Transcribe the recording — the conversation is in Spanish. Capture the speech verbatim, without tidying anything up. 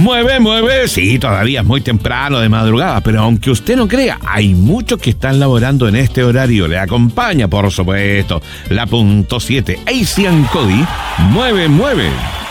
Mueve, mueve. Sí, todavía es muy temprano de madrugada, pero aunque usted no crea, hay muchos que están laborando en este horario. Le acompaña, por supuesto, la punto siete, Asian Cody. Mueve, mueve.